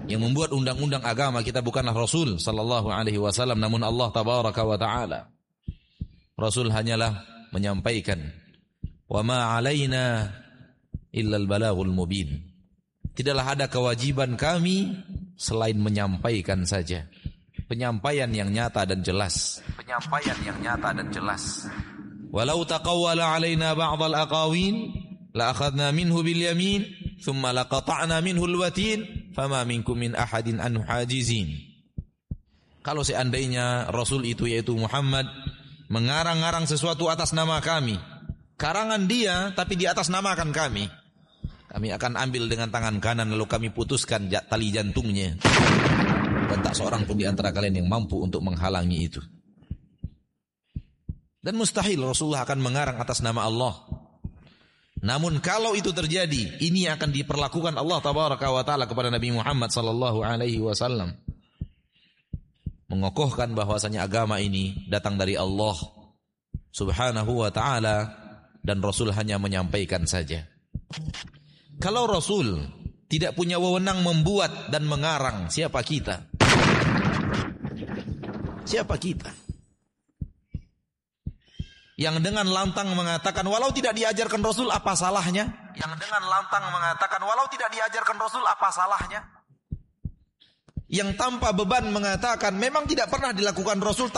Yang membuat undang-undang agama kita bukanlah Rasul sallallahu alaihi wasallam, namun Allah tabaraka wa taala. Rasul hanyalah menyampaikan. Wa ma 'alaina illa al-balaghul mubin. Tidaklah ada kewajiban kami selain menyampaikan saja. Penyampaian yang nyata dan jelas. Penyampaian yang nyata dan jelas. Walau taqawwala 'alaina ba'd al-aqawil la akhadna minhu bil yamin thumma laqata'na minhu al-watin fama minkum min ahadin anhu hajizin. Kalau seandainya Rasul itu yaitu Muhammad mengarang-arang sesuatu atas nama kami, karangan dia tapi di atas namakan kami akan ambil dengan tangan kanan lalu kami putuskan tali jantungnya, dan tak seorang pun di antara kalian yang mampu untuk menghalangi itu. Dan mustahil Rasulullah akan mengarang atas nama Allah. Namun kalau itu terjadi, ini akan diperlakukan Allah tabaraka wa taala kepada Nabi Muhammad sallallahu alaihi wasallam. Mengokohkan bahwasanya agama ini datang dari Allah subhanahu wa taala dan Rasul hanya menyampaikan saja. Kalau Rasul tidak punya wewenang membuat dan mengarang, siapa kita? Siapa kita? Yang dengan lantang mengatakan walau tidak diajarkan Rasul apa salahnya? Yang dengan lantang mengatakan walau tidak diajarkan Rasul apa salahnya? Yang tanpa beban mengatakan memang tidak pernah dilakukan Rasul